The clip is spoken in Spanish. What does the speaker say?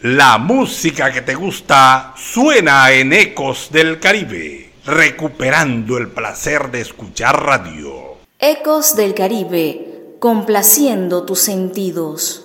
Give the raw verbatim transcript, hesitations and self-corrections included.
La música que te gusta suena en Ecos del Caribe, recuperando el placer de escuchar radio. Ecos del Caribe, complaciendo tus sentidos.